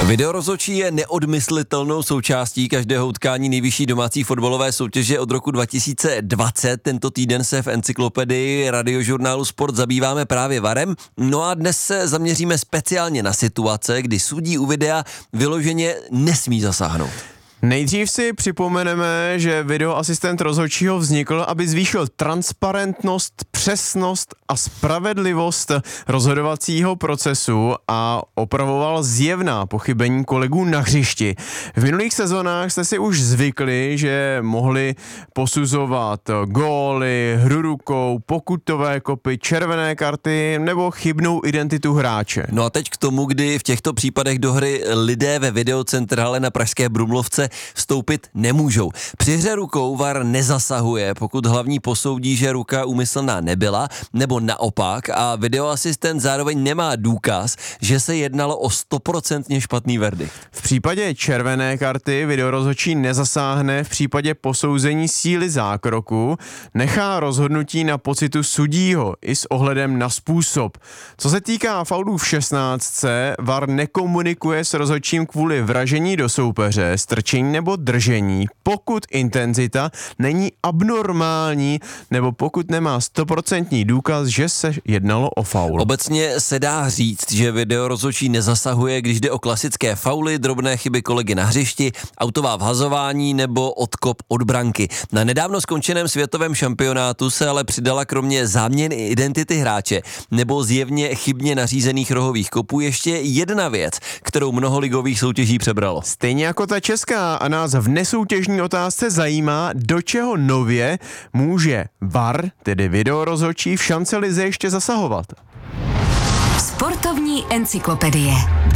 Videorozhodčí je neodmyslitelnou součástí každého utkání nejvyšší domácí fotbalové soutěže od roku 2020. Tento týden se v encyklopedii Radiožurnálu Sport zabýváme právě VARem. No a dnes se zaměříme speciálně na situace, kdy sudí u videa vyloženě nesmí zasáhnout. Nejdřív si připomeneme, že videoasistent rozhodčího vznikl, aby zvýšil transparentnost, přesnost a spravedlivost rozhodovacího procesu a opravoval zjevná pochybení kolegů na hřišti. V minulých sezonách jste si už zvykli, že mohli posuzovat góly, hru rukou, pokutové kopy, červené karty nebo chybnou identitu hráče. No a teď k tomu, kdy v těchto případech do hry lidé ve videocentrale na pražské Brumlovce vstoupit nemůžou. Při hře rukou VAR nezasahuje, pokud hlavní posoudí, že ruka úmyslná nebyla, nebo naopak, a videoasistent zároveň nemá důkaz, že se jednalo o 100% špatný verdikt. V případě červené karty videorozhodčí nezasáhne, v případě posouzení síly zákroku nechá rozhodnutí na pocitu sudího i s ohledem na způsob. Co se týká faulů v 16, VAR nekomunikuje s rozhodčím kvůli vražení do soupeře, strčení nebo držení, pokud intenzita není abnormální nebo pokud nemá 100% důkaz, že se jednalo o faul. Obecně se dá říct, že videorozhodčí nezasahuje, když jde o klasické fauly, drobné chyby kolegy na hřišti, autová vhazování nebo odkop od branky. Na nedávno skončeném světovém šampionátu se ale přidala kromě záměny identity hráče nebo zjevně chybně nařízených rohových kopů ještě jedna věc, kterou mnoho ligových soutěží přebralo. Stejně jako ta česká, a nás v nesoutěžní otázce zajímá, do čeho nově může VAR, tedy videorozhodčí, v šance lize ještě zasahovat. Sportovní encyklopedie.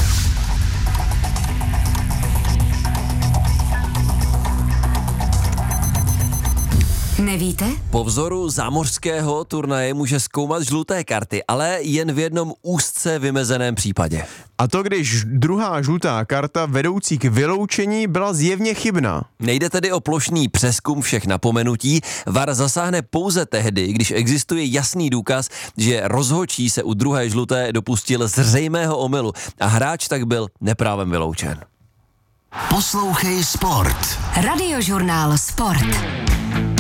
Nevíte? Po vzoru zámořského turnaje může zkoumat žluté karty, ale jen v jednom úzce vymezeném případě. A to, když druhá žlutá karta vedoucí k vyloučení byla zjevně chybná. Nejde tedy o plošný přezkum všech napomenutí. VAR zasáhne pouze tehdy, když existuje jasný důkaz, že rozhodčí se u druhé žluté dopustil zřejmého omylu a hráč tak byl neprávem vyloučen. Poslouchej Sport. Radiožurnál Sport.